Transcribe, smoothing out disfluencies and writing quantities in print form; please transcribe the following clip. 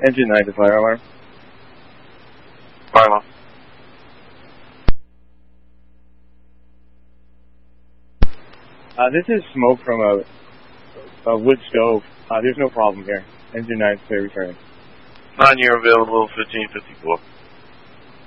Engine 9 to fire alarm. Fire alarm. This is smoke from a wood stove. There's no problem here. Engine 9 clear returning. 9, you're available, 1554.